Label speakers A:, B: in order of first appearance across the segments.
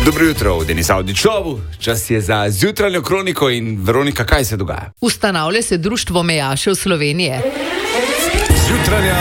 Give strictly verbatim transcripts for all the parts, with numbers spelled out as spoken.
A: Dobro jutro v Denis Avdićovu. Čas je za zjutranjo kroniko in Veronika, kaj se dogaja?
B: Ustanavlja se Društvo mejašev Slovenije.
C: Zjutranja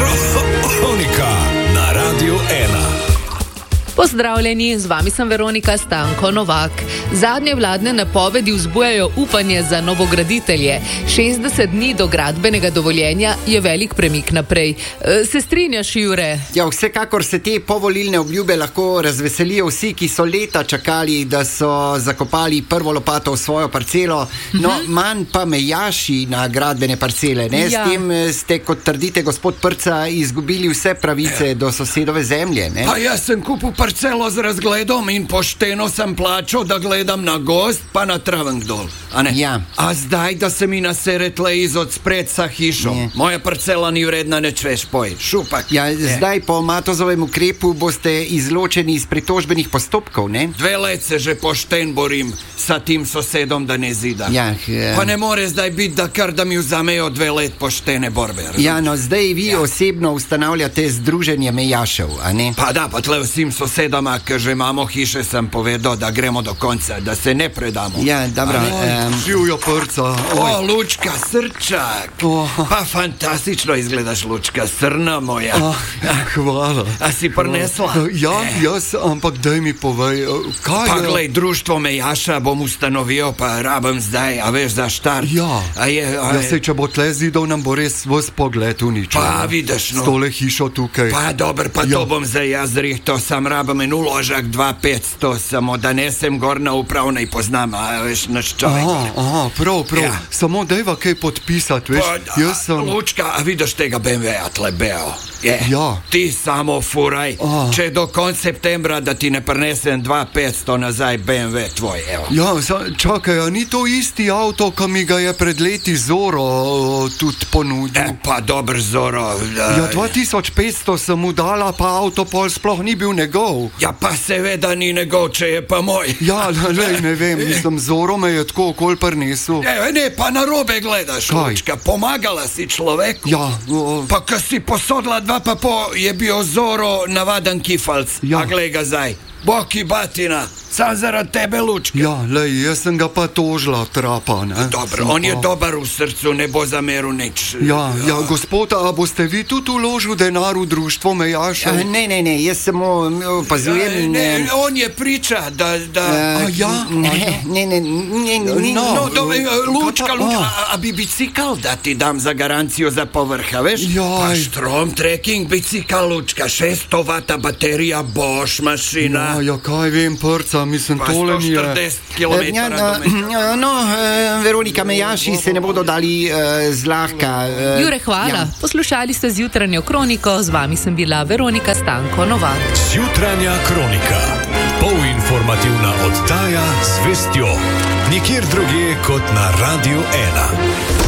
C: kronika na Radiu ena.
B: Pozdravljeni, z vami sem Veronika Stanko Novak. Zadnje vladne napovedi vzbujajo upanje za novograditelje. šestdeset dni do gradbenega dovoljenja je velik premik naprej. E, se strinjaš, Jure?
D: Ja, vsekakor se te povolilne obljube lahko razveselijo vsi, ki so leta čakali, da so zakopali prvo lopato v svojo parcelo, no, uh-huh. manj pa mejaši na gradbene parcele. Ne? Ja. S tem ste, kot trdite, gospod Prca, izgubili vse pravice ja. do sosedove zemlje. Ne?
E: Pa jaz sem kupil parcelo z razgledom in pošteno sem plačal, da gledam na gozd, pa na traven dol. A,
D: ja.
E: A zdaj, da se mi nasere tle iz odspred sa hišo. Ne. Moja parcela ni vredna, neč veš, poj. Šupak.
D: Ja, zdaj po Matozovem ukrepu boste izločeni iz pritožbenih postopkov, ne?
E: Dve let se že pošten borim sa tim sosedom, da ne zida.
D: Ja, ja.
E: Pa ne more zdaj biti, da kar da mi vzamejo dve let poštene borbe. Razumeš?
D: Ja, no, zdaj vi ja. osebno ustanavljate združenje mejašev, a ne?
E: Pa da, pa tle vsem sosedama, ker že imamo hiše, sem povedal, da gremo do konca, da se ne predamo.
D: Ja, dobro. Um...
E: Živjo Prca. O, Lučka, srčak. Oh. Pa fantastično izgledaš, Lučka, srna moja.
F: Ah, hvala.
E: A si prinesla?
F: Ja, jaz, ampak daj mi povej, kaj
E: pa
F: je?
E: Pa glej, društvo mejaša bom ustanovil, pa rabim zdaj, a veš, za štart.
F: Ja,
E: a je, a
F: ja se, če bo tle zidov, nam bo res vs pogled uničil.
E: Pa vidiš, no.
F: S tole hišo tukaj.
E: Pa dober, pa ja. to bom zdaj jaz rihto, sam rabim en uložak dva petsto, samo da nesem gor na upravnej poznam, a veš, naš človek.
F: Aha, aha, prav, prav, ja. samo dajva kaj podpisati, veš,
E: pa,
F: jaz sem...
E: Lučka, a vidiš tega bé em veja tle beo? Je.
F: Ja.
E: Ti samo furaj, ah. če do konca septembra, da ti ne prinesem dva petsto nazaj bé em ve tvoj, evo.
F: Ja, čakaj, a ni to isti avto, ki mi ga je pred leti Zoro o, tudi ponudil?
E: E, pa dober Zoro. Da,
F: ja, dva tisoč petsto sem mu dala, pa avto pol sploh ni bil njegov.
E: Ja, pa seveda ni njegov, če je pa moj.
F: Ja, lej, ne vem, mislim, Zoro me je tako okol prinesel.
E: Ne, ne, pa narobe gledaš, Lučka, pomagala si človeku.
F: Ja. O...
E: Pa ko si posodila dva pa po, je bil Zoro navaden kifalc. Ja. A glej ga zdaj, boki batina, sam zaradi tebe, Lučka.
F: Ja, lej, jaz sem ga pa tožila, trapa, ne?
E: Dobro, on je dober v srcu, ne bo zameril nič.
F: Ja, ja, gospod, a boste vi tudi uložil denar v društvo mejašev?
D: Ja, ne, ne, ne, jaz samo opazujem in...
E: Ne, ne, on je priča, da... da...
F: A ja?
D: Ne, ne, ne, ne, ne,
E: no, no, do, Lučka, Lučka, a, a bi bicikl da ti dam za garancijo za povrha, veš?
F: Jaj.
E: Pa štrom trekking bicikl, Lučka, šeststo vata baterija, Bosch mašina.
F: Ja, ja, kaj vem, Prca, mislim, tole mi je...
E: sto štirideset kilometrov do
D: ja, no, Veronika, mejaši se ne bodo dali uh, zlahka. Uh,
B: Jure, hvala. Ja. Poslušali ste zjutranjo kroniko, z vami sem bila Veronika Stanko Novak.
C: Zjutranja kronika. Polinformativna oddaja z vestjo. Nikjer drugje kot na Radiu ena.